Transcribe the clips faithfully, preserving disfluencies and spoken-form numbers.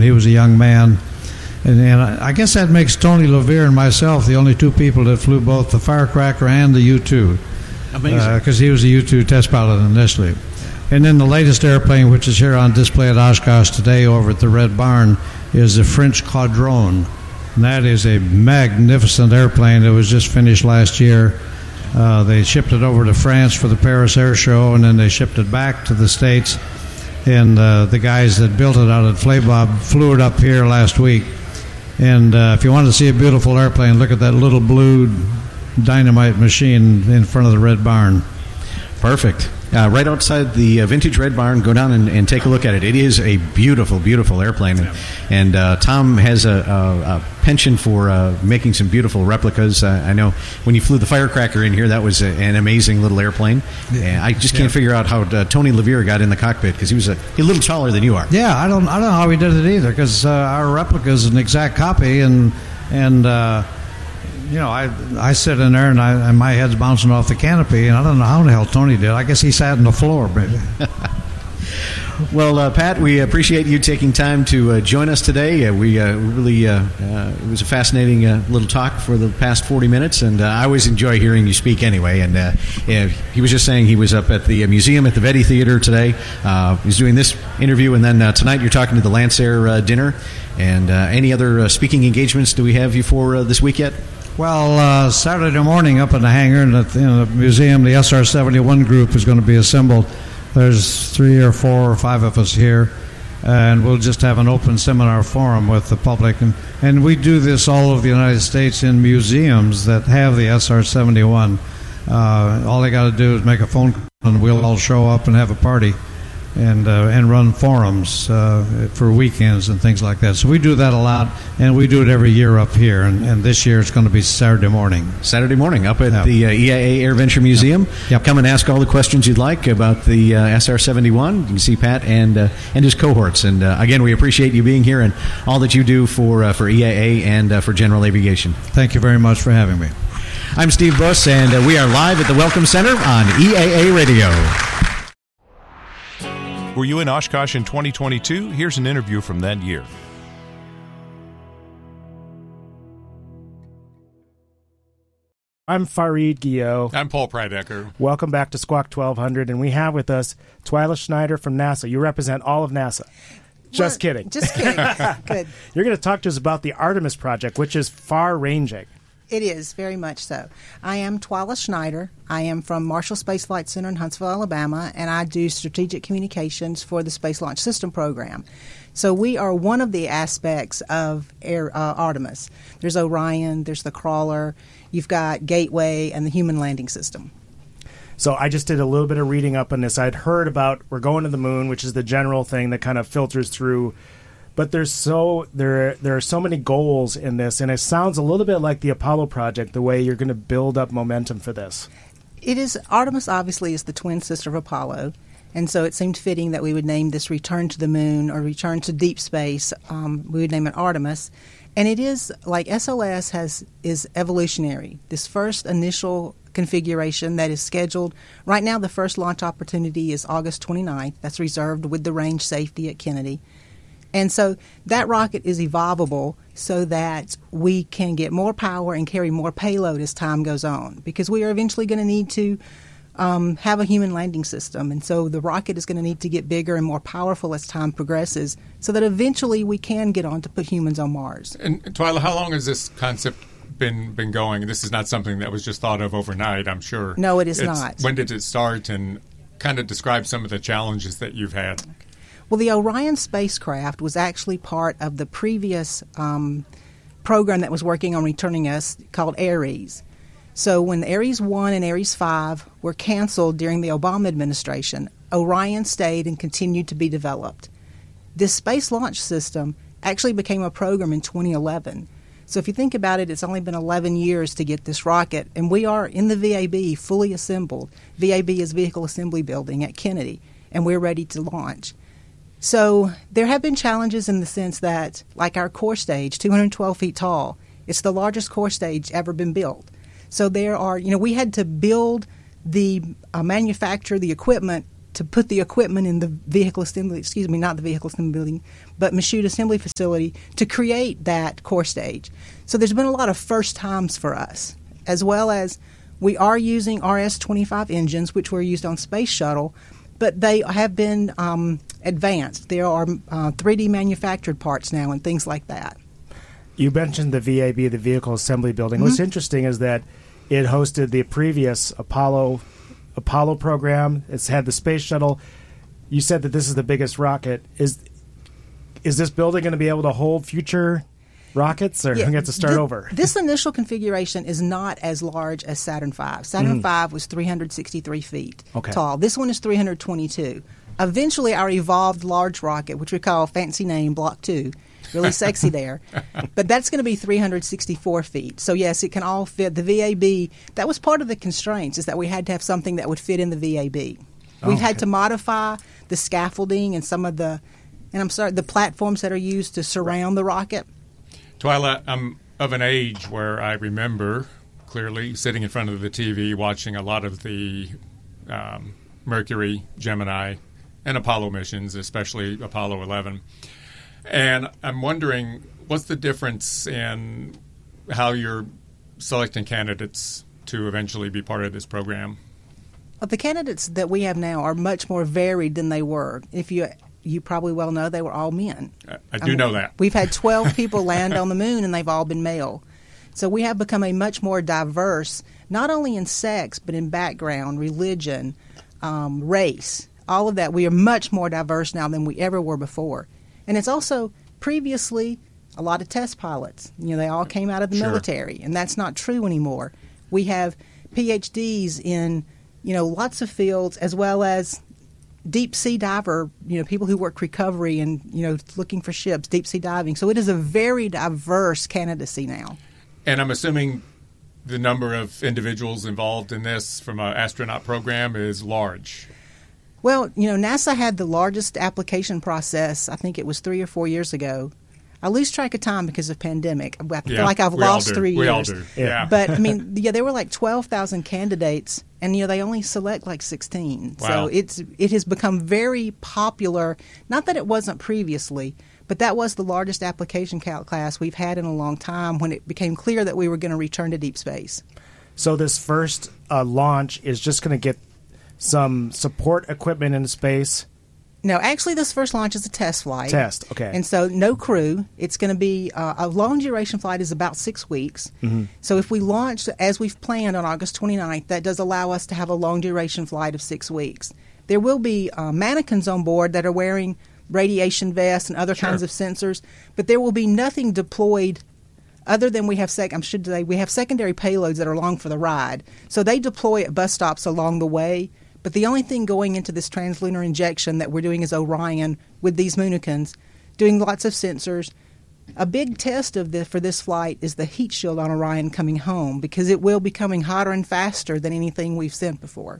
when he was a young man. And, and I, I guess that makes Tony LeVere and myself the only two people that flew both the Firecracker and the U two. Amazing. Because uh, he was a U two test pilot initially. And then the latest airplane, which is here on display at Oshkosh today over at the Red Barn, is the French Caudron. And that is a magnificent airplane that was just finished last year. Uh, they shipped it over to France for the Paris Air Show, and then they shipped it back to the States. And uh, the guys that built it out at Flabob flew it up here last week. And uh, if you want to see a beautiful airplane, look at that little blue dynamite machine in front of the Red Barn. Perfect. Uh, right outside the uh, Vintage Red Barn, go down and, and take a look at it. It is a beautiful, beautiful airplane. And, and uh, Tom has a, a, a penchant for uh, making some beautiful replicas. Uh, I know when you flew the Firecracker in here, that was a, an amazing little airplane. Yeah. And I just can't yeah. figure out how uh, Tony LeVere got in the cockpit, because he was a, a little taller than you are. Yeah, I don't I don't know how he did it either, because uh, our replica is an exact copy, and and uh, you know, I I sit in there and, I, and my head's bouncing off the canopy, and I don't know how the hell Tony did. I guess he sat on the floor, maybe. Well, uh, Pat, we appreciate you taking time to uh, join us today. Uh, we uh, really uh, uh, it was a fascinating uh, little talk for the past forty minutes, and uh, I always enjoy hearing you speak anyway. And uh, yeah, he was just saying he was up at the museum at the Vetty Theater today. Uh, he's doing this interview, and then uh, tonight you're talking to the Lancer uh, dinner. And uh, any other uh, speaking engagements do we have you for uh, this week yet? Well, uh, Saturday morning up in the hangar in the, in the museum, the S R seventy-one group is going to be assembled. There's three or four or five of us here, and we'll just have an open seminar forum with the public. And, and we do this all over the United States in museums that have the S R seventy-one. Uh, all they got to do is make a phone call, and we'll all show up and have a party. And uh, and run forums uh, for weekends and things like that. So we do that a lot, and we do it every year up here. And, and this year it's going to be Saturday morning. Saturday morning up at yep. the uh, E I A Air Venture Museum. Yep. Yep. Come and ask all the questions you'd like about the uh, S R seventy-one. You can see Pat and uh, and his cohorts. And uh, again, we appreciate you being here and all that you do for uh, for E I A and uh, for General Aviation. Thank you very much for having me. I'm Steve Buss, and uh, we are live at the Welcome Center on E I A Radio. Were you in Oshkosh in twenty twenty-two? Here's an interview from that year. I'm Fareed Guillot. I'm Paul Prydecker. Welcome back to Squawk twelve hundred, and we have with us Twyla Schneider from NASA. You represent all of NASA. Just well, kidding. Just kidding. Good. You're going to talk to us about the Artemis project, which is far-ranging. It is, very much so. I am Twyla Schneider. I am from Marshall Space Flight Center in Huntsville, Alabama, and I do strategic communications for the Space Launch System program. So we are one of the aspects of Air, uh, Artemis. There's Orion, there's the crawler, you've got Gateway, and the Human Landing System. So I just did a little bit of reading up on this. I'd heard about we're going to the moon, which is the general thing that kind of filters through. But there's so there there are so many goals in this, and it sounds a little bit like the Apollo project, the way you're going to build up momentum for this. It is. Artemis obviously is the twin sister of Apollo, and so it seemed fitting that we would name this Return to the Moon or Return to Deep Space. Um, we would name it Artemis, and it is like S L S has is evolutionary. This first initial configuration that is scheduled right now, the first launch opportunity is August twenty-ninth. That's reserved with the range safety at Kennedy. And so that rocket is evolvable so that we can get more power and carry more payload as time goes on, because we are eventually going to need to um, have a human landing system. And so the rocket is going to need to get bigger and more powerful as time progresses so that eventually we can get on to put humans on Mars. And Twyla, how long has this concept been been going? This is not something that was just thought of overnight, I'm sure. No, it is it's, not. When did it start, and kind of describe some of the challenges that you've had? Well, the Orion spacecraft was actually part of the previous um, program that was working on returning us called Ares. So when Ares one and Ares five were canceled during the Obama administration, Orion stayed and continued to be developed. This Space Launch System actually became a program in twenty eleven. So if you think about it, it's only been eleven years to get this rocket, and we are in the V A B fully assembled. V A B is Vehicle Assembly Building at Kennedy, and we're ready to launch. So there have been challenges in the sense that, like our core stage, two hundred twelve feet tall, it's the largest core stage ever been built. So there are, you know, we had to build the, uh, manufacture the equipment to put the equipment in the vehicle assembly, excuse me, not the vehicle assembly building, but Michoud Assembly Facility to create that core stage. So there's been a lot of first times for us, as well as we are using R S twenty-five engines, which were used on Space Shuttle, but they have been um, advanced. There are uh, three D manufactured parts now and things like that. You mentioned the V A B, the Vehicle Assembly Building. Mm-hmm. What's interesting is that it hosted the previous Apollo Apollo program. It's had the space shuttle. You said that this is the biggest rocket. Is is this building going to be able to hold future rockets, or yeah, we have to start th- over? This initial configuration is not as large as Saturn five. Saturn mm. five was three hundred sixty-three feet okay. tall. This one is three hundred twenty-two. Eventually, our evolved large rocket, which we call fancy name Block two, really sexy there, but that's going to be three hundred sixty-four feet. So yes, it can all fit. The V A B, that was part of the constraints, is that we had to have something that would fit in the V A B. We've okay. had to modify the scaffolding and some of the, and I'm sorry, the platforms that are used to surround the rocket. Twyla, I'm of an age where I remember clearly sitting in front of the T V watching a lot of the um, Mercury, Gemini, and Apollo missions, especially Apollo eleven. And I'm wondering, what's the difference in how you're selecting candidates to eventually be part of this program? Well, the candidates that we have now are much more varied than they were. If you you probably well know, they were all men. I, I do I mean, know that. We've had twelve people land on the moon, and they've all been male. So we have become a much more diverse, not only in sex, but in background, religion, um, race, all of that. We are much more diverse now than we ever were before. And it's also previously a lot of test pilots. You know, they all came out of the sure. military, and that's not true anymore. We have P H Ds in, you know, lots of fields, as well as deep sea diver, you know, people who work recovery and, you know, looking for ships, deep sea diving. So it is a very diverse candidacy now. And I'm assuming the number of individuals involved in this from an astronaut program is large. Well, you know, NASA had the largest application process, I think it was three or four years ago. I lose track of time because of pandemic. I feel yeah, like I've lost three we years. We all do, yeah. But, I mean, yeah, there were like twelve thousand candidates, and, you know, they only select like sixteen. Wow. So it's it has become very popular. Not that it wasn't previously, but that was the largest application class we've had in a long time when it became clear that we were going to return to deep space. So this first uh, launch is just going to get some support equipment into space? No, actually, this first launch is a test flight. Test, okay. And so no crew. It's going to be uh, a long-duration flight is about six weeks. Mm-hmm. So if we launch as we've planned on August twenty-ninth, that does allow us to have a long-duration flight of six weeks. There will be uh, mannequins on board that are wearing radiation vests and other sure. kinds of sensors, but there will be nothing deployed other than we have sec- I should say we have secondary payloads that are along for the ride. So they deploy at bus stops along the way. But the only thing going into this translunar injection that we're doing is Orion with these Moonikins, doing lots of sensors. A big test of this for this flight is the heat shield on Orion coming home, because it will be coming hotter and faster than anything we've sent before.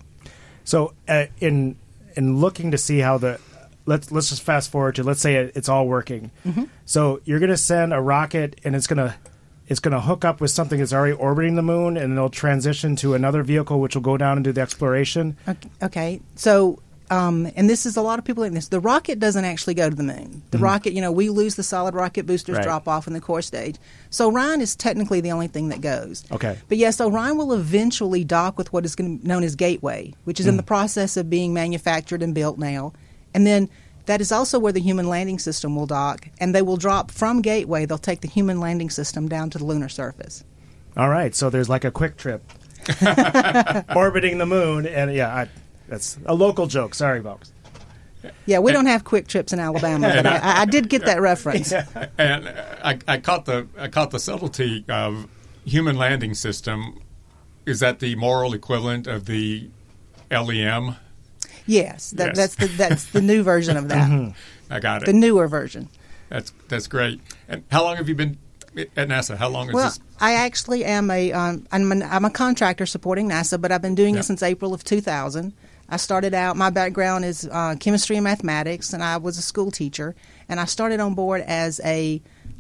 So uh, in in looking to see how the let's let's just fast forward to let's say it, it's all working. Mm-hmm. So you're going to send a rocket, and it's going to It's going to hook up with something that's already orbiting the moon, and it'll transition to another vehicle, which will go down and do the exploration. Okay. So, um, and this is a lot of people in this. The rocket doesn't actually go to the moon. The mm-hmm. rocket, you know, we lose the solid rocket boosters, right. drop off in the core stage. So Orion is technically the only thing that goes. Okay. But yes, Orion will eventually dock with what is going to be known as Gateway, which is mm. in the process of being manufactured and built now. And then that is also where the human landing system will dock, and they will drop from Gateway. They'll take the human landing system down to the lunar surface. All right, so there's like a quick trip orbiting the moon, and yeah, I, that's a local joke. Sorry, folks. Yeah, we don't have quick trips in Alabama, but I, I did get that reference. Yeah. And I, I caught the I caught the subtlety of human landing system. Is that the moral equivalent of the L E M? Yes, that, yes. that's the that's the new version of that. Mm-hmm. I got it. The newer version. That's that's great. And how long have you been at NASA? How long is well, this? I actually am a um, I'm, an, I'm a contractor supporting NASA, but I've been doing yep. it since April of two thousand. I started out. My background is uh, chemistry and mathematics, and I was a school teacher. And I started on board as a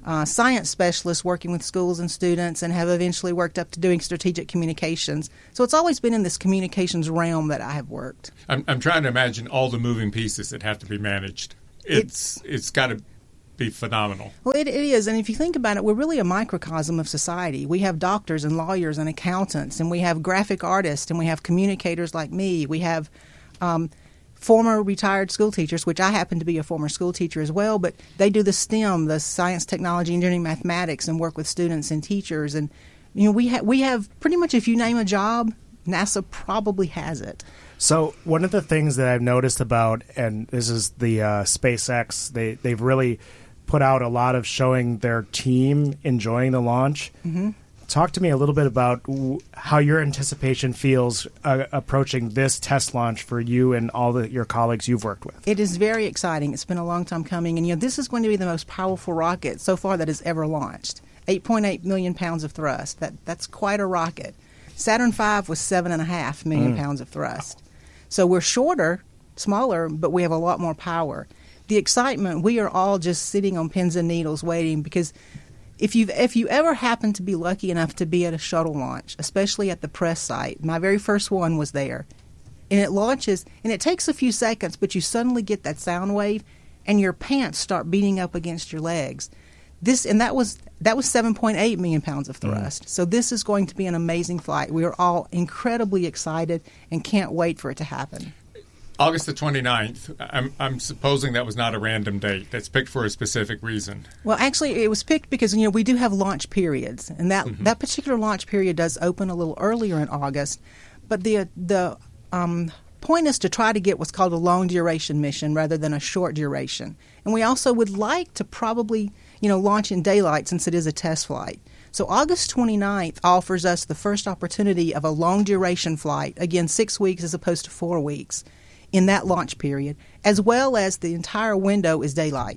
uh, science specialist working with schools and students, and have eventually worked up to doing strategic communications. So it's always been in this communications realm that I have worked. I'm, I'm trying to imagine all the moving pieces that have to be managed. It's It's, it's got to be phenomenal. Well, it, it is. And if you think about it, we're really a microcosm of society. We have doctors and lawyers and accountants, and we have graphic artists, and we have communicators like me. We have um, former retired school teachers, which I happen to be a former school teacher as well, but they do the STEM, the science, technology, engineering, mathematics, and work with students and teachers. And you know, we ha- we have pretty much, if you name a job, NASA probably has it. So one of the things that I've noticed about, and this is the uh, SpaceX, they they've really put out a lot of showing their team enjoying the launch. Mm-hmm. Talk to me a little bit about w- how your anticipation feels uh, approaching this test launch for you and all the, your colleagues you've worked with. It is very exciting. It's been a long time coming. And, you know, this is going to be the most powerful rocket so far that has ever launched. eight point eight million pounds of thrust. That That's quite a rocket. Saturn five was seven point five million mm. pounds of thrust. So we're shorter, smaller, but we have a lot more power. The excitement, we are all just sitting on pins and needles waiting, because if you've if you ever happen to be lucky enough to be at a shuttle launch, especially at the press site, my very first one was there, and it launches, and it takes a few seconds, but you suddenly get that sound wave, and your pants start beating up against your legs. This and that was that was seven point eight million pounds of thrust. Mm. So this is going to be an amazing flight. We are all incredibly excited and can't wait for it to happen. August the twenty-ninth, I'm, I'm supposing that was not a random date. That's picked for a specific reason. Well, actually, it was picked because, you know, we do have launch periods, and that, mm-hmm. that particular launch period does open a little earlier in August. But the the um, point is to try to get what's called a long-duration mission rather than a short duration. And we also would like to probably, you know, launch in daylight since it is a test flight. So August twenty-ninth offers us the first opportunity of a long-duration flight, again, six weeks as opposed to four weeks. In that launch period, as well as the entire window is daylight.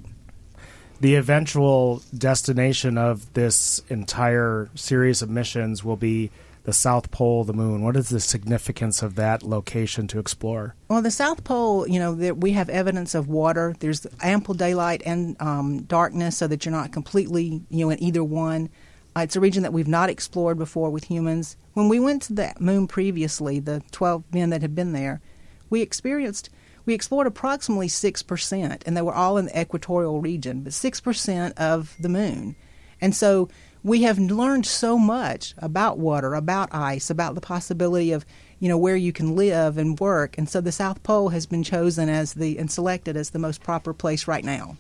The eventual destination of this entire series of missions will be the South Pole of the Moon. What is the significance of that location to explore? Well, the South Pole, you know, there, we have evidence of water. There's ample daylight and um, darkness so that you're not completely, you know, in either one. Uh, it's a region that we've not explored before with humans. When we went to the moon previously, the twelve men that had been there, We experienced, we explored approximately six percent, and they were all in the equatorial region, but six percent of the moon. And so we have learned so much about water, about ice, about the possibility of, you know, where you can live and work. And so the South Pole has been chosen as the, and selected as the most proper place right now.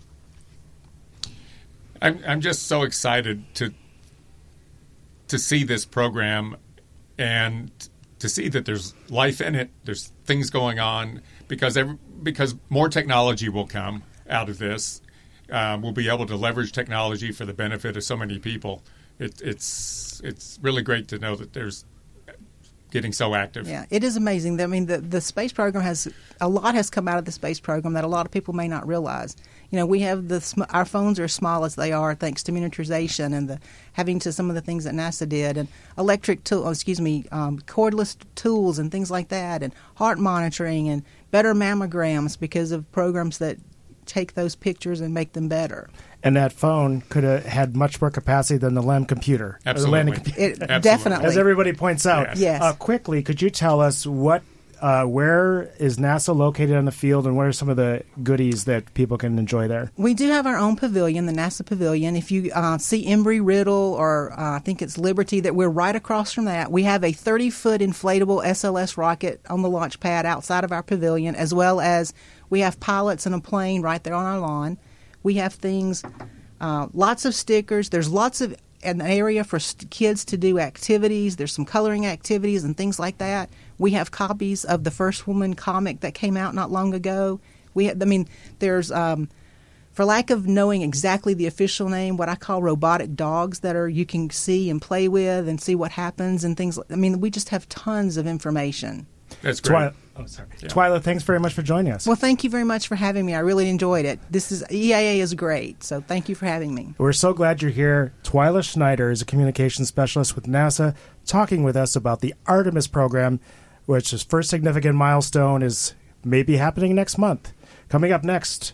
I'm, I'm just so excited to, to see this program and to see that there's life in it, there's things going on, because every, because more technology will come out of this. Um, we'll be able to leverage technology for the benefit of so many people. It, it's it's really great to know that there's getting so active. Yeah, it is amazing. I mean, the, the space program has, a lot has come out of the space program that a lot of people may not realize. You know, we have the, our phones are as small as they are thanks to miniaturization and the having to some of the things that NASA did, and electric tool, oh, excuse me, um, cordless tools and things like that, and heart monitoring and better mammograms because of programs that take those pictures and make them better. And that phone could have had much more capacity than the L E M computer. Absolutely. The computer. It, Absolutely. Definitely. As everybody points out. Yes. Yes. Uh, quickly, could you tell us what, uh, where is NASA located on the field, and what are some of the goodies that people can enjoy there? We do have our own pavilion, the NASA Pavilion. If you uh, see Embry-Riddle or uh, I think it's Liberty, that we're right across from that. We have a thirty-foot inflatable S L S rocket on the launch pad outside of our pavilion, as well as we have pilots and a plane right there on our lawn. We have things, uh, lots of stickers. There's lots of an area for st- kids to do activities. There's some coloring activities and things like that. We have copies of the First Woman comic that came out not long ago. We, have, I mean, there's, um, for lack of knowing exactly the official name, what I call robotic dogs that are you can see and play with and see what happens and things. I mean, we just have tons of information. That's great. Twi- oh, sorry. Yeah. Twyla, thanks very much for joining us. Well, thank you very much for having me. I really enjoyed it. This is E A A is great, so thank you for having me. We're so glad you're here. Twyla Schneider is a communications specialist with NASA, talking with us about the Artemis program, which its first significant milestone is maybe happening next month. Coming up next,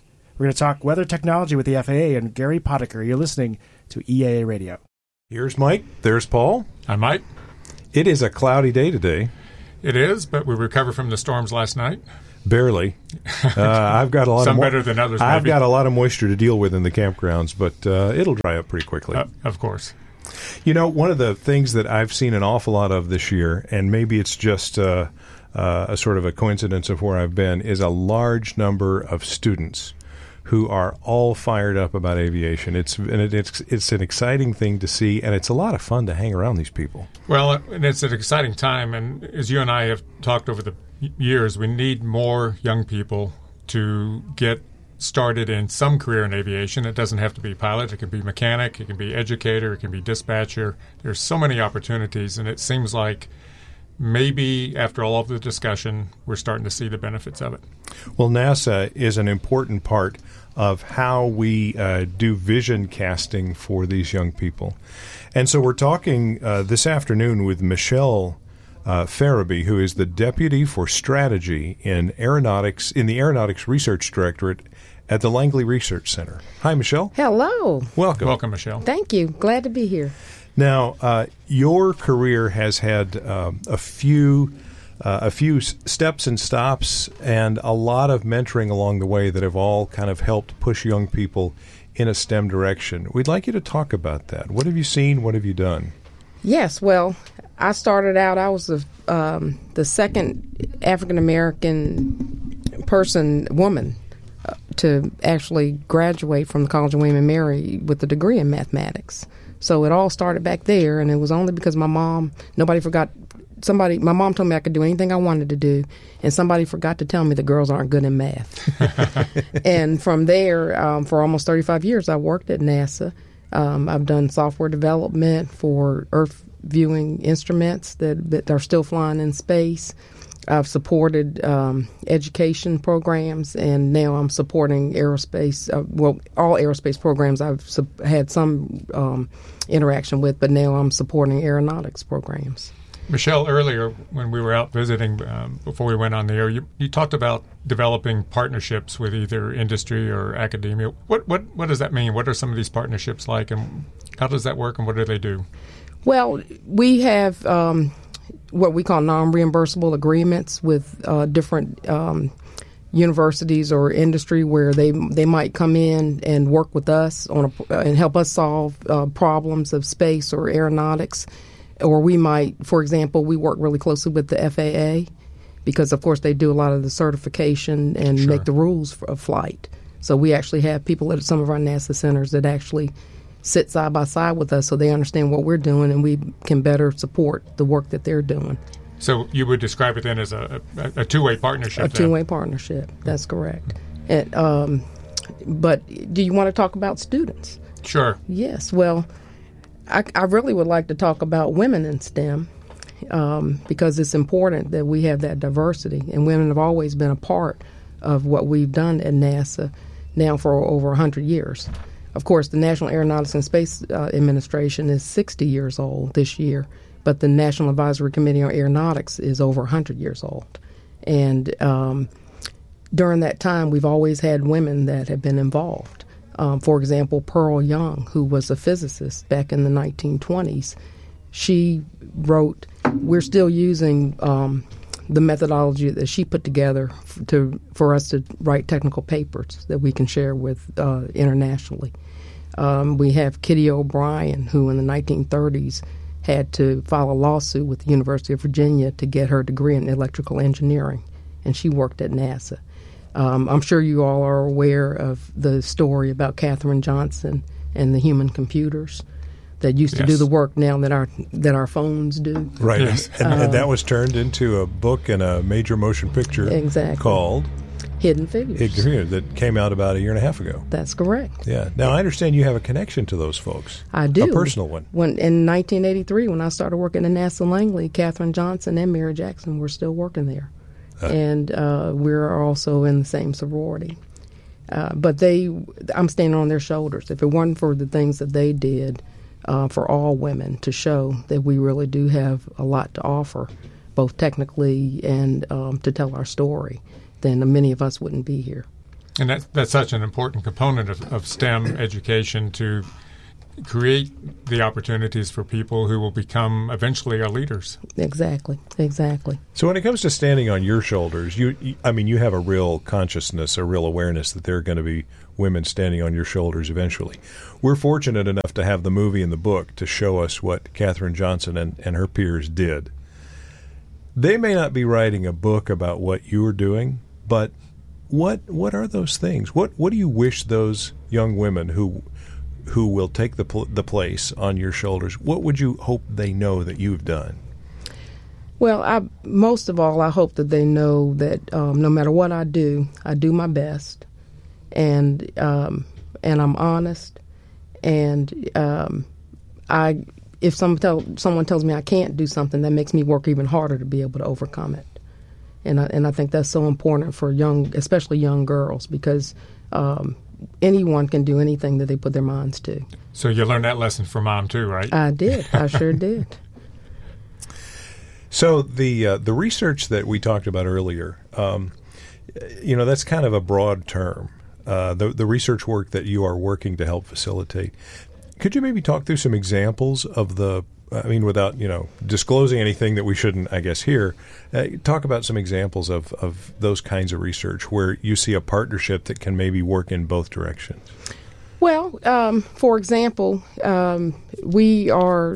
We're going to talk weather technology with the F A A and Gary Potiker. You're listening to E A A Radio. Here's Mike. There's Paul. I'm Mike. It is a cloudy day today. It is, but we recovered from the storms last night. Barely. Uh, I've got a lot Some of mo- better than others. I've maybe. got a lot of moisture to deal with in the campgrounds, but uh, it'll dry up pretty quickly. Uh, of course. You know, one of the things that I've seen an awful lot of this year, and maybe it's just uh, uh, a sort of a coincidence of where I've been, is a large number of students who are all fired up about aviation. It's and it, it's it's an exciting thing to see, and it's a lot of fun to hang around these people. Well, and it's an exciting time, and as you and I have talked over the years, we need more young people to get started in some career in aviation. It doesn't have to be pilot. It can be mechanic. It can be educator. It can be dispatcher. There's so many opportunities, and it seems like maybe after all of the discussion, we're starting to see the benefits of it. Well, NASA is an important part of how we uh, do vision casting for these young people. And so we're talking uh, this afternoon with Michelle uh, Farabee, who is the Deputy for Strategy in Aeronautics in the Aeronautics Research Directorate at the Langley Research Center. Hi, Michelle. Hello. Welcome. Welcome, Michelle. Thank you. Glad to be here. Now, uh, your career has had uh, a few uh, a few s- steps and stops and a lot of mentoring along the way that have all kind of helped push young people in a STEM direction. We'd like you to talk about that. What have you seen? What have you done? Yes, well, I started out, I was the, um, the second African-American person, woman, uh, to actually graduate from the College of William and Mary with a degree in mathematics. So it all started back there, and it was only because my mom, nobody forgot, somebody, my mom told me I could do anything I wanted to do, and somebody forgot to tell me the girls aren't good in math. And from there, um, for almost thirty-five years, I worked at NASA. Um, I've done software development for Earth viewing instruments that, that are still flying in space. I've supported um, education programs, and now I'm supporting aerospace. Uh, well, all aerospace programs I've su- had some um, interaction with, but now I'm supporting aeronautics programs. Michelle, earlier when we were out visiting, um, before we went on the air, you, you talked about developing partnerships with either industry or academia. What, what, what does that mean? What are some of these partnerships like, and how does that work, and what do they do? Well, we have um, what we call non-reimbursable agreements with uh, different um, universities or industry where they they might come in and work with us on a, and help us solve uh, problems of space or aeronautics. Or we might, for example, we work really closely with the F A A because, of course, they do a lot of the certification and Sure. make the rules for, of flight. So we actually have people at some of our NASA centers that actually sit side by side with us so they understand what we're doing and we can better support the work that they're doing. So you would describe it then as a, a, a two-way partnership? A then? two-way partnership. That's correct. And, um, but do you want to talk about students? Sure. Yes. Well, I, I really would like to talk about women in STEM um, because it's important that we have that diversity, and women have always been a part of what we've done at NASA now for over one hundred years. Of course, the National Aeronautics and Space uh, Administration is sixty years old this year, but the National Advisory Committee on Aeronautics is over one hundred years old. And um, during that time, we've always had women that have been involved. Um, for example, Pearl Young, who was a physicist back in the nineteen twenties, she wrote, we're still using um, the methodology that she put together f- to for us to write technical papers that we can share with uh, internationally. Um, we have Kitty O'Brien, who in the nineteen thirties had to file a lawsuit with the University of Virginia to get her degree in electrical engineering, and she worked at NASA. Um, I'm sure you all are aware of the story about Katherine Johnson and the human computers that used to Yes. do the work now that our that our phones do. Right. Yes. And, and that was turned into a book and a major motion picture Exactly. called Hidden Figures. Hidden Figures that came out about a year and a half ago. That's correct. Yeah. Now, I understand you have a connection to those folks. I do. A personal one. When in nineteen eighty-three, when I started working at NASA Langley, Katherine Johnson and Mary Jackson were still working there. And uh, we're also in the same sorority. Uh, but they, I'm standing on their shoulders. If it weren't for the things that they did uh, for all women to show that we really do have a lot to offer, both technically and um, to tell our story, then many of us wouldn't be here. And that, that's such an important component of, of STEM education, to create the opportunities for people who will become eventually our leaders. Exactly, exactly. So when it comes to standing on your shoulders, you, you I mean, you have a real consciousness, a real awareness that there are going to be women standing on your shoulders eventually. We're fortunate enough to have the movie and the book to show us what Katherine Johnson and, and her peers did. They may not be writing a book about what you're doing, but what what are those things? What what do you wish those young women who who will take the pl- the place on your shoulders, what would you hope they know that you've done? Well, I, most of all, I hope that they know that um, no matter what I do, I do my best, and um, and I'm honest, and um, I if some tell, someone tells me I can't do something, that makes me work even harder to be able to overcome it, and I, and I think that's so important for young, especially young girls, because um, anyone can do anything that they put their minds to. So you learned that lesson from Mom too, right? I did. I sure did. So the uh, the research that we talked about earlier, um, you know, that's kind of a broad term. Uh, the the research work that you are working to help facilitate. Could you maybe talk through some examples of the? I mean, without you know disclosing anything that we shouldn't, I guess, hear. Uh, talk about some examples of, of those kinds of research where you see a partnership that can maybe work in both directions. Well, um, for example, um, we are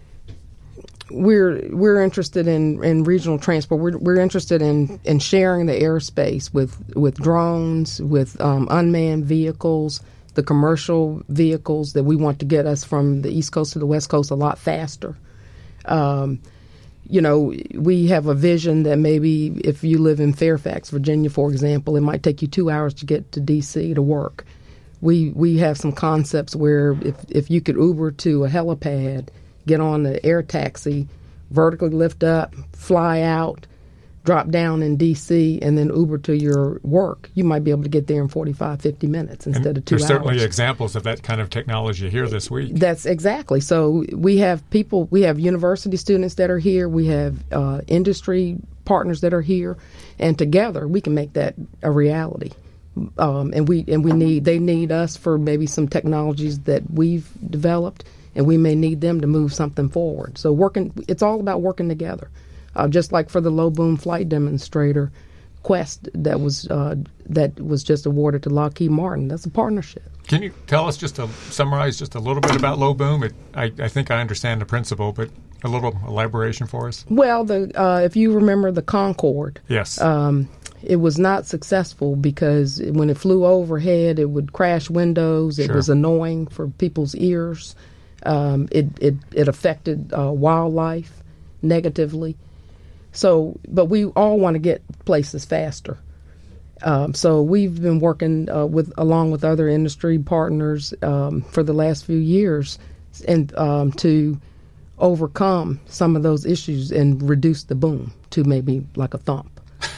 we're we're interested in, in regional transport. We're we're interested in, in sharing the airspace with with drones, with um, unmanned vehicles, the commercial vehicles that we want to get us from the East Coast to the West Coast a lot faster. Um, you know, we have a vision that maybe if you live in Fairfax, Virginia, for example, it might take you two hours to get to D C to work. We we have some concepts where if, if you could Uber to a helipad, get on the air taxi, vertically lift up, fly out, drop down in D C, and then Uber to your work, you might be able to get there in forty-five, fifty minutes instead and of two there's hours. There's certainly examples of that kind of technology here this week. That's exactly. So we have people, we have university students that are here, we have uh, industry partners that are here, and together we can make that a reality. Um, and we and we need they need us for maybe some technologies that we've developed, and we may need them to move something forward. So working, it's all about working together. Uh, just like for the low boom flight demonstrator quest that was uh, that was just awarded to Lockheed Martin. That's a partnership. Can you tell us just to summarize just a little bit about low boom? It, I, I think I understand the principle, but a little elaboration for us. Well, the uh, if you remember the Concorde, yes, um, it was not successful because when it flew overhead, it would crash windows. It sure. was annoying for people's ears. Um, it, it it affected uh, wildlife negatively. So, but we all want to get places faster. Um, so we've been working uh, with, along with other industry partners um, for the last few years, and um, to overcome some of those issues and reduce the boom to maybe like a thump.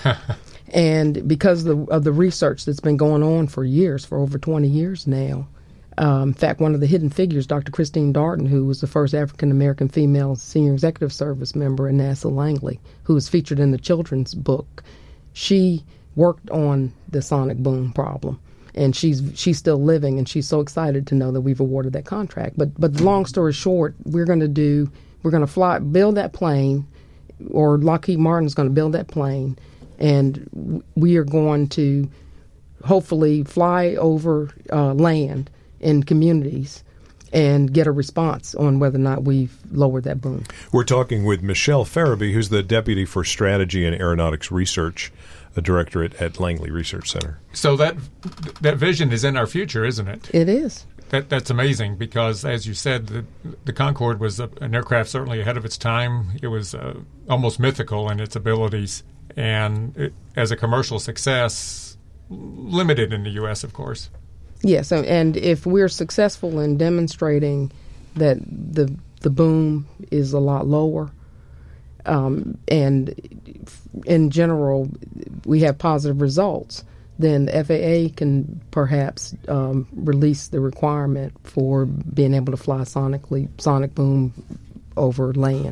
And because of the, of the research that's been going on for years, for over twenty years now. Um, in fact, one of the hidden figures, Doctor Christine Darden, who was the first African-American female senior executive service member at NASA Langley, who was featured in the children's book, she worked on the sonic boom problem. And she's she's still living, and she's so excited to know that we've awarded that contract. But but long story short, we're going to do, we're going to fly, build that plane, or Lockheed Martin's going to build that plane, and we are going to hopefully fly over uh, land in communities and get a response on whether or not we've lowered that boom. We're talking with Michelle Farabee, who's the Deputy for Strategy and Aeronautics Research, a directorate at Langley Research Center. So that that vision is in our future, isn't it? It is. That That's amazing because, as you said, the, the Concorde was a, an aircraft certainly ahead of its time. It was uh, almost mythical in its abilities, and it, as a commercial success, limited in the U S, of course. Yes, and if we're successful in demonstrating that the the boom is a lot lower, um, and in general we have positive results, then the F A A can perhaps um, release the requirement for being able to fly sonically sonic boom over land.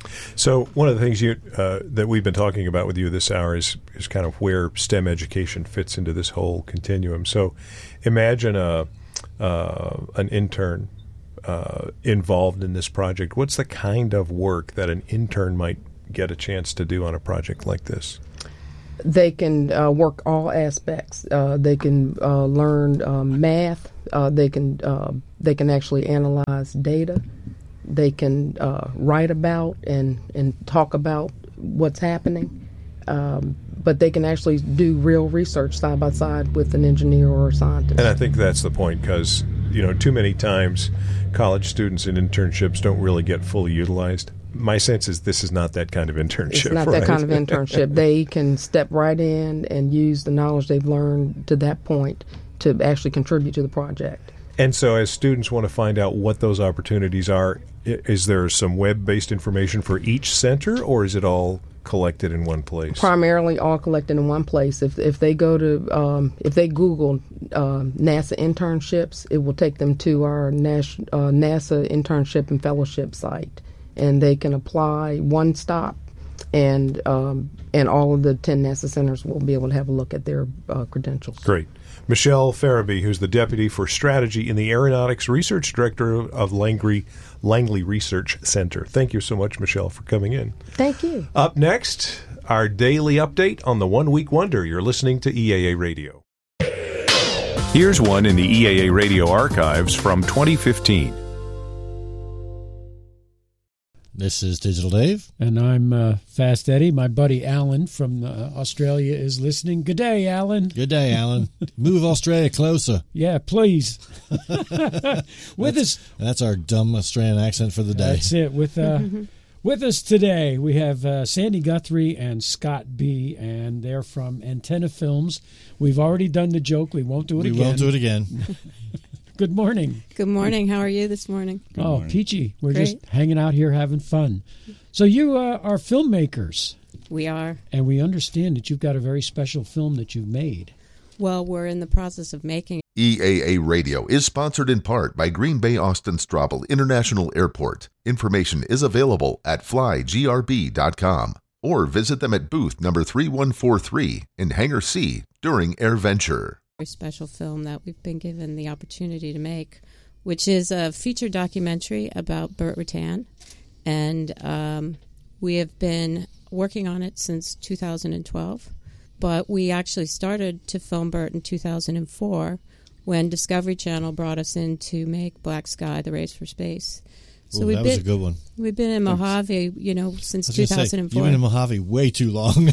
So one of the things you uh, that we've been talking about with you this hour is is kind of where STEM education fits into this whole continuum. So imagine a uh, an intern uh, involved in this project. What's the kind of work that an intern might get a chance to do on a project like this? They can uh, work all aspects. Uh, they can uh, learn um, math. Uh, they can uh, they can actually analyze data. They can uh, write about and, and talk about what's happening. Um, but they can actually do real research side by side with an engineer or a scientist. And I think that's the point, because you know, too many times college students in internships don't really get fully utilized. My sense is this is not that kind of internship. It's not right? that kind of internship. They can step right in and use the knowledge they've learned to that point to actually contribute to the project. And so as students want to find out what those opportunities are, is there some web-based information for each center, or is it all collected in one place? Primarily all collected in one place. If if they go to, um, if they Google uh, NASA internships, it will take them to our Nas- uh, NASA internship and fellowship site. And they can apply one stop, and um, and all of the ten NASA centers will be able to have a look at their uh, credentials. Great. Michelle Farabee, who's the Deputy for Strategy in the Aeronautics Research Director of Langley, Langley Research Center. Thank you so much, Michelle, for coming in. Thank you. Up next, our daily update on the One Week Wonder. You're listening to E A A Radio. Here's one in the E A A Radio archives from twenty fifteen. This is Digital Dave. And I'm uh, Fast Eddie. My buddy Alan from uh, Australia is listening. Good day, Alan. Good day, Alan. Move Australia closer. Yeah, please. With that's, us. That's our dumb Australian accent for the day. That's it. With uh, with us today, we have uh, Sandy Guthrie and Scott B., and they're from Antenna Films. We've already done the joke. We won't do it we again. We won't do it again. Good morning. Good morning. How are you this morning? Good oh, morning. Peachy. We're Great. just hanging out here having fun. So you uh, are filmmakers. We are. And we understand that you've got a very special film that you've made. Well, we're in the process of making it. E A A Radio is sponsored in part by Green Bay Austin Straubel International Airport. Information is available at fly g r b dot com or visit them at booth number three one four three in Hangar C during AirVenture. Very special film that we've been given the opportunity to make, which is a feature documentary about Burt Rutan, and um, we have been working on it since two thousand twelve, but we actually started to film Burt in two thousand four when Discovery Channel brought us in to make Black Sky, The Race for Space. So Ooh, we've that been, was a good one. We've been in Mojave, you know, since two thousand four. You've been in Mojave way too long.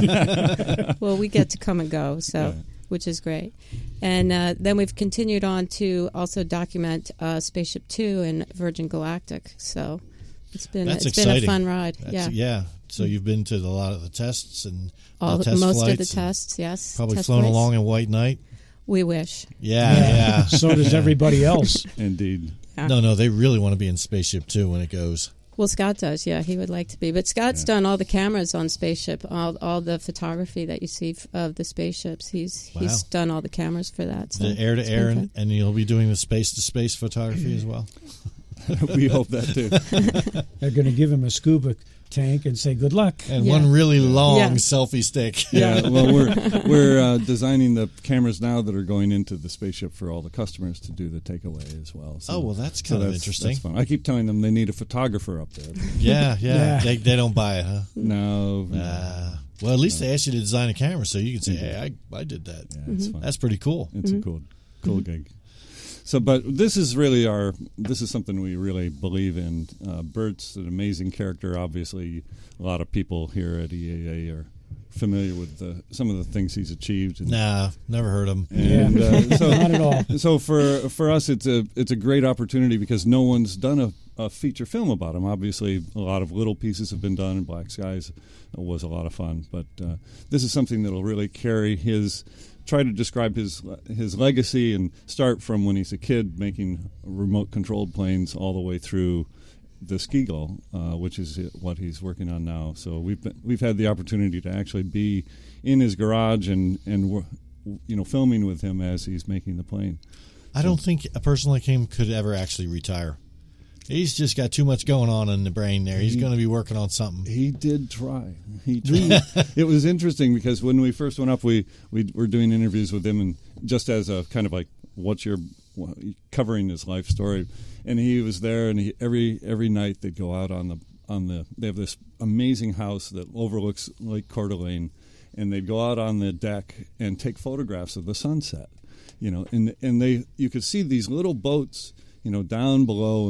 Well, we get to come and go, so... Yeah. Which is great. And uh, then we've continued on to also document uh, Spaceship Two and Virgin Galactic. So it's been That's it's exciting. been a fun ride. That's, yeah, yeah. So you've been to a lot of the tests and all the test most flights of the tests. Yes, probably test flown flights. along in White Knight. We wish. Yeah, yeah. yeah. So does everybody else. Indeed. Yeah. No, no, they really want to be in Spaceship Two when it goes. Well, Scott does, yeah. He would like to be. But Scott's yeah. done all the cameras on Spaceship, all all the photography that you see f- of the spaceships. He's wow. he's done all the cameras for that. So the air to air, and, and you'll be doing the space to space photography as well. We hope that too. They're going to give him a scuba tank and say good luck. And yeah. one really long yeah. selfie stick. Yeah, well, we're we're uh, designing the cameras now that are going into the spaceship for all the customers to do the takeaway as well. So, oh, well, that's kind so of that's, interesting. That's fun. I keep telling them they need a photographer up there. Yeah, yeah. Yeah. They, they don't buy it, huh? No. Uh, well, at least no. they asked you to design a camera, so you can say, hey, I, I did that. Yeah, it's mm-hmm. fun. That's pretty cool. It's mm-hmm. a cool, cool mm-hmm. gig. So, but this is really our, this is something we really believe in. Uh, Burt's an amazing character. Obviously, a lot of people here at E A A are familiar with the, some of the things he's achieved. And, nah, never heard him. And, yeah. uh, so, not at all. So for for us, it's a it's a great opportunity because no one's done a, a feature film about him. Obviously, a lot of little pieces have been done, and Black Skies was a lot of fun. But uh, this is something that'll really carry his. Try to describe his his legacy and start from when he's a kid making remote controlled planes all the way through the Ski-Gull, uh, which is what he's working on now. So we've been, we've had the opportunity to actually be in his garage and and you know filming with him as he's making the plane. I don't think a person like him could ever actually retire. He's just got too much going on in the brain there. He's He- going to be working on something. He did try. He tried. It was interesting because when we first went up, we, we were doing interviews with him, and just as a kind of like, what's your covering his life story, and he was there, and he, every every night they'd go out on the on the. They have this amazing house that overlooks Lake Coeur d'Alene, and they'd go out on the deck and take photographs of the sunset, you know, and and they you could see these little boats, you know, down below.